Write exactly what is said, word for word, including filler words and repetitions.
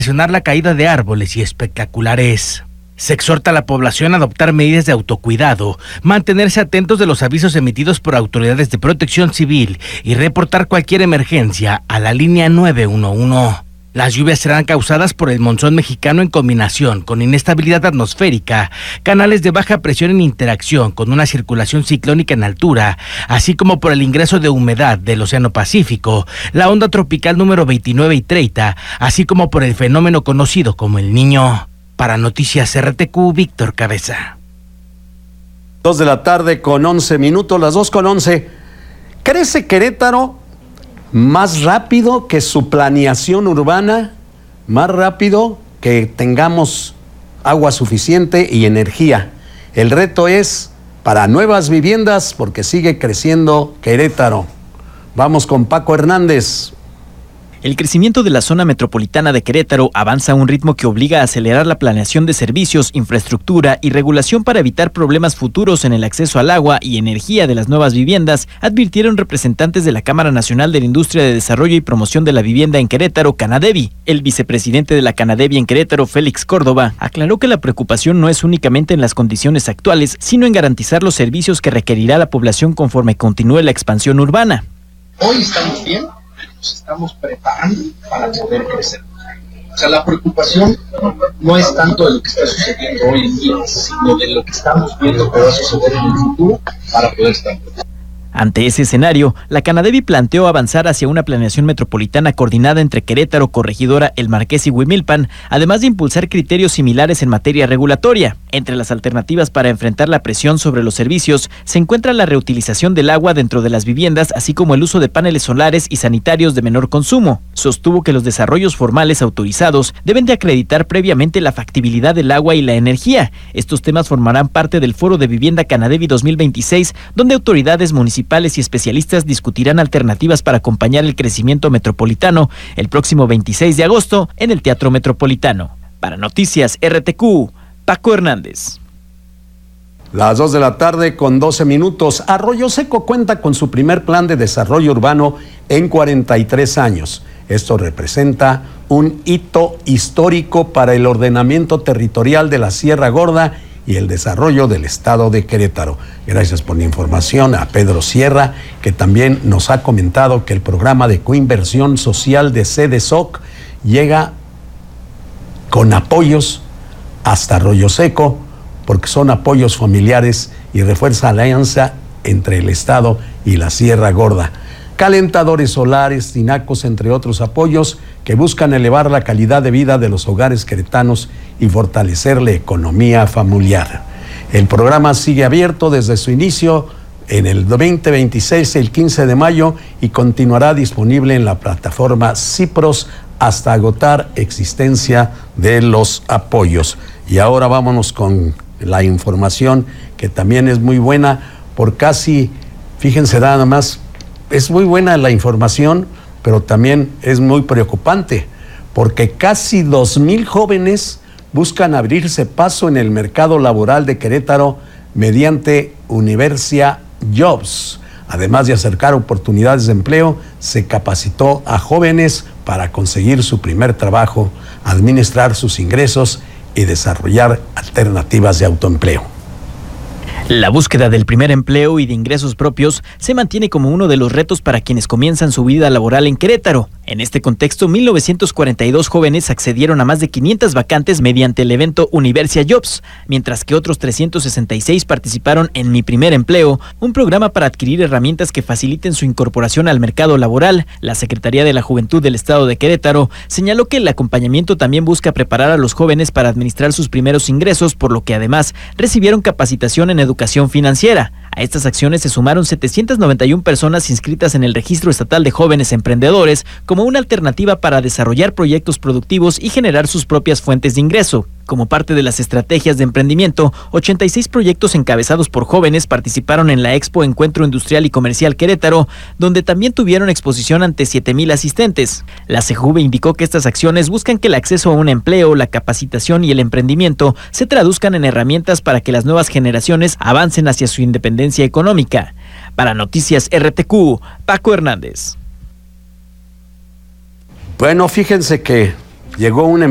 Presionar la caída de árboles y espectaculares. Se exhorta a la población a adoptar medidas de autocuidado, mantenerse atentos de los avisos emitidos por autoridades de protección civil y reportar cualquier emergencia a la línea nueve uno uno. Las lluvias serán causadas por el monzón mexicano en combinación con inestabilidad atmosférica, canales de baja presión en interacción con una circulación ciclónica en altura, así como por el ingreso de humedad del Océano Pacífico, la onda tropical número veintinueve y treinta, así como por el fenómeno conocido como el Niño. Para Noticias R T Q, Víctor Cabeza. Dos de la tarde con once minutos, las dos con once. ¿Crece Querétaro más rápido que su planeación urbana? Más rápido que tengamos agua suficiente y energía. El reto es para nuevas viviendas porque sigue creciendo Querétaro. Vamos con Paco Hernández. El crecimiento de la zona metropolitana de Querétaro avanza a un ritmo que obliga a acelerar la planeación de servicios, infraestructura y regulación para evitar problemas futuros en el acceso al agua y energía de las nuevas viviendas, advirtieron representantes de la Cámara Nacional de la Industria de Desarrollo y Promoción de la Vivienda en Querétaro, Canadevi. El vicepresidente de la Canadevi en Querétaro, Félix Córdoba, aclaró que la preocupación no es únicamente en las condiciones actuales, sino en garantizar los servicios que requerirá la población conforme continúe la expansión urbana. Hoy estamos bien. Nos estamos preparando para poder crecer. O sea, la preocupación no es tanto de lo que está sucediendo hoy en día, sino de lo que estamos viendo que va a suceder en el futuro para poder estar preparados. Ante ese escenario, la Canadevi planteó avanzar hacia una planeación metropolitana coordinada entre Querétaro, Corregidora, El Marqués y Huimilpan, además de impulsar criterios similares en materia regulatoria. Entre las alternativas para enfrentar la presión sobre los servicios se encuentra la reutilización del agua dentro de las viviendas, así como el uso de paneles solares y sanitarios de menor consumo. Sostuvo que los desarrollos formales autorizados deben de acreditar previamente la factibilidad del agua y la energía. Estos temas formarán parte del Foro de Vivienda Canadevi dos mil veintiséis, donde autoridades municipales y especialistas discutirán alternativas para acompañar el crecimiento metropolitano el próximo veintiséis de agosto en el Teatro Metropolitano. Para Noticias R T Q, Paco Hernández. Las dos de la tarde con doce minutos. Arroyo Seco cuenta con su primer plan de desarrollo urbano en cuarenta y tres años. Esto representa un hito histórico para el ordenamiento territorial de la Sierra Gorda y el desarrollo del estado de Querétaro. Gracias por la información a Pedro Sierra, que también nos ha comentado que el programa de coinversión social de CEDESOC llega con apoyos hasta Arroyo Seco, porque son apoyos familiares y refuerza la alianza entre el estado y la Sierra Gorda. Calentadores solares, tinacos, entre otros apoyos que buscan elevar la calidad de vida de los hogares queretanos y fortalecer la economía familiar. El programa sigue abierto desde su inicio en el veinte veintiséis, el quince de mayo, y continuará disponible en la plataforma Cipros hasta agotar existencia de los apoyos. Y ahora vámonos con la información que también es muy buena por casi, fíjense nada más, es muy buena la información, pero también es muy preocupante, porque casi dos mil jóvenes buscan abrirse paso en el mercado laboral de Querétaro mediante Universia Jobs. Además de acercar oportunidades de empleo, se capacitó a jóvenes para conseguir su primer trabajo, administrar sus ingresos y desarrollar alternativas de autoempleo. La búsqueda del primer empleo y de ingresos propios se mantiene como uno de los retos para quienes comienzan su vida laboral en Querétaro. En este contexto, mil novecientos cuarenta y dos jóvenes accedieron a más de quinientas vacantes mediante el evento Universia Jobs, mientras que otros trescientos sesenta y seis participaron en Mi Primer Empleo, un programa para adquirir herramientas que faciliten su incorporación al mercado laboral. La Secretaría de la Juventud del Estado de Querétaro señaló que el acompañamiento también busca preparar a los jóvenes para administrar sus primeros ingresos, por lo que además recibieron capacitación en educación financiera. A estas acciones se sumaron setecientas noventa y una personas inscritas en el Registro Estatal de Jóvenes Emprendedores como una alternativa para desarrollar proyectos productivos y generar sus propias fuentes de ingreso. Como parte de las estrategias de emprendimiento, ochenta y seis proyectos encabezados por jóvenes participaron en la Expo Encuentro Industrial y Comercial Querétaro, donde también tuvieron exposición ante siete mil asistentes. La CEJUVE indicó que estas acciones buscan que el acceso a un empleo, la capacitación y el emprendimiento se traduzcan en herramientas para que las nuevas generaciones avancen hacia su independencia económica. Para Noticias R T Q, Paco Hernández. Bueno, fíjense que llegó un